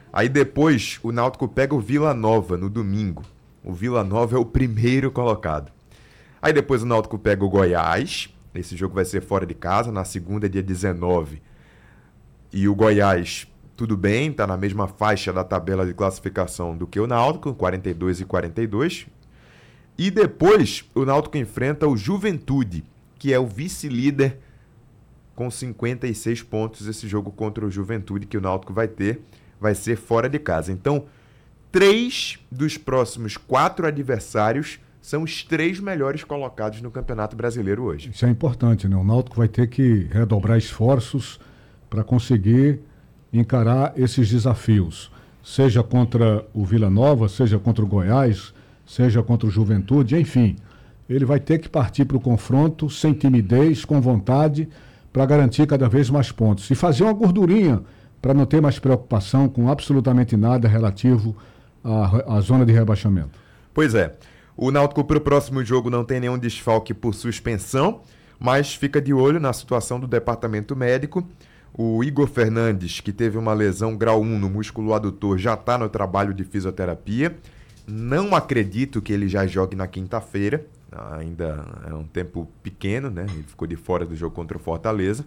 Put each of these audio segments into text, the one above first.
Aí depois o Náutico pega o Vila Nova no domingo. O Vila Nova é o primeiro colocado. Aí depois o Náutico pega o Goiás. Esse jogo vai ser fora de casa, na segunda, dia 19. E o Goiás, tudo bem, tá na mesma faixa da tabela de classificação do que o Náutico, 42 e 42. E depois o Náutico enfrenta o Juventude, que é o vice-líder com 56 pontos. Esse jogo contra o Juventude que o Náutico vai ter vai ser fora de casa. Então, 3 dos próximos 4 adversários são os 3 melhores colocados no Campeonato Brasileiro hoje. Isso é importante, né? O Náutico vai ter que redobrar esforços para conseguir encarar esses desafios. Seja contra o Vila Nova, seja contra o Goiás, seja contra o Juventude, enfim. Ele vai ter que partir para o confronto sem timidez, com vontade, para garantir cada vez mais pontos. E fazer uma gordurinha para não ter mais preocupação com absolutamente nada relativo à zona de rebaixamento. Pois é. O Náutico para o próximo jogo não tem nenhum desfalque por suspensão, mas fica de olho na situação do departamento médico. O Igor Fernandes, que teve uma lesão grau 1 no músculo adutor, já está no trabalho de fisioterapia. Não acredito que ele já jogue na quinta-feira. Ainda é um tempo pequeno, né? Ele ficou de fora do jogo contra o Fortaleza.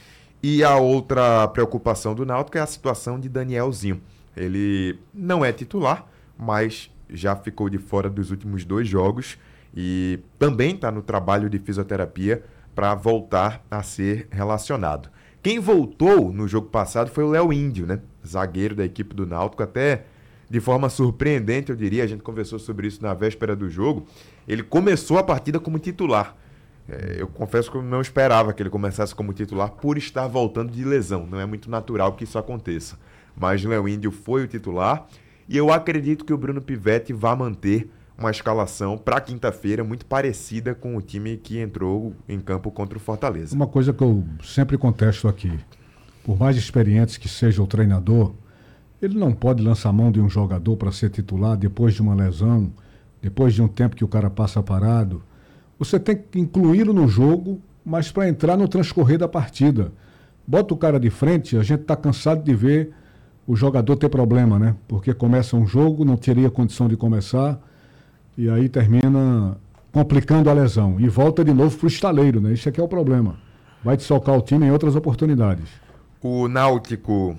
E a outra preocupação do Náutico é a situação de Danielzinho. Ele não é titular, mas já ficou de fora dos últimos 2 jogos e também está no trabalho de fisioterapia para voltar a ser relacionado. Quem voltou no jogo passado foi o Léo Índio, né? Zagueiro da equipe do Náutico, até de forma surpreendente, eu diria. A gente conversou sobre isso na véspera do jogo. Ele começou a partida como titular. Eu confesso que eu não esperava que ele começasse como titular por estar voltando de lesão. Não é muito natural que isso aconteça. Mas o Léo Índio foi o titular e eu acredito que o Bruno Pivetti vai manter uma escalação para quinta-feira muito parecida com o time que entrou em campo contra o Fortaleza. Uma coisa que eu sempre contesto aqui, por mais experientes que seja o treinador, ele não pode lançar mão de um jogador para ser titular depois de uma lesão, depois de um tempo que o cara passa parado. Você tem que incluí-lo no jogo, mas para entrar no transcorrer da partida. Bota o cara de frente, a gente está cansado de ver o jogador ter problema, né? Porque começa um jogo, não teria condição de começar, e aí termina complicando a lesão. E volta de novo para o estaleiro, né? Isso aqui é o problema. Vai desfocar o time em outras oportunidades. O Náutico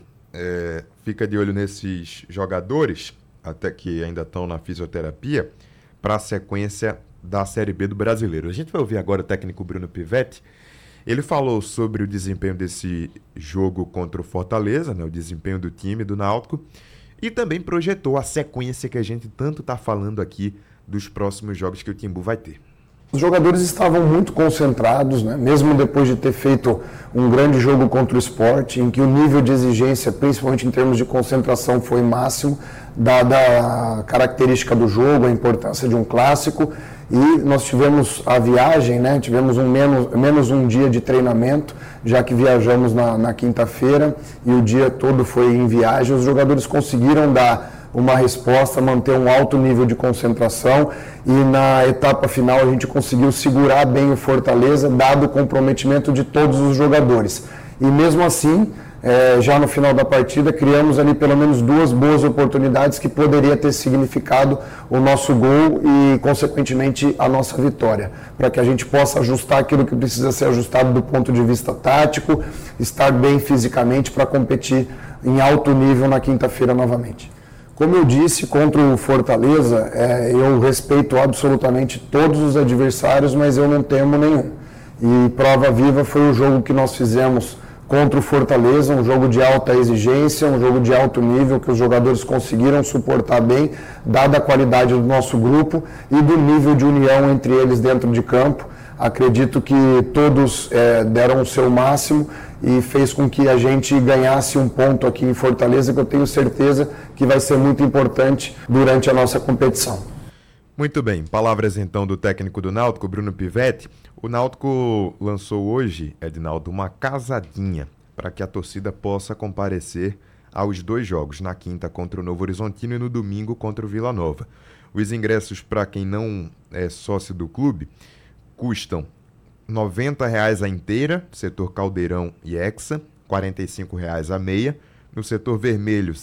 fica de olho nesses jogadores, até que ainda estão na fisioterapia, para a sequência da Série B do Brasileiro. A gente vai ouvir agora o técnico Bruno Pivetti. Ele falou sobre o desempenho desse jogo contra o Fortaleza, né, o desempenho do time, do Náutico, e também projetou a sequência que a gente tanto está falando aqui dos próximos jogos que o Timbu vai ter. Os jogadores estavam muito concentrados, né? Mesmo depois de ter feito um grande jogo contra o Sport, em que o nível de exigência, principalmente em termos de concentração, foi máximo, dada a característica do jogo, a importância de um clássico. E nós tivemos a viagem, né? Tivemos menos um dia de treinamento, já que viajamos na quinta-feira e o dia todo foi em viagem. Os jogadores conseguiram dar uma resposta, manter um alto nível de concentração e na etapa final a gente conseguiu segurar bem o Fortaleza, dado o comprometimento de todos os jogadores. E mesmo assim, já no final da partida, criamos ali pelo menos 2 boas oportunidades que poderia ter significado o nosso gol e, consequentemente, a nossa vitória, para que a gente possa ajustar aquilo que precisa ser ajustado do ponto de vista tático, estar bem fisicamente para competir em alto nível na quinta-feira novamente. Como eu disse, contra o Fortaleza, eu respeito absolutamente todos os adversários, mas eu não temo nenhum. E prova viva foi o jogo que nós fizemos contra o Fortaleza, um jogo de alta exigência, um jogo de alto nível, que os jogadores conseguiram suportar bem, dada a qualidade do nosso grupo e do nível de união entre eles dentro de campo. Acredito que todos deram o seu máximo e fez com que a gente ganhasse um ponto aqui em Fortaleza, que eu tenho certeza que vai ser muito importante durante a nossa competição. Muito bem, palavras então do técnico do Náutico, Bruno Pivetti. O Náutico lançou hoje, Edinaldo, uma casadinha para que a torcida possa comparecer aos 2 jogos, na quinta contra o Novo Horizontino e no domingo contra o Vila Nova. Os ingressos para quem não é sócio do clube custam R$ 90,00 a inteira, setor Caldeirão e Hexa, R$ 45,00 a meia. No setor vermelho, R$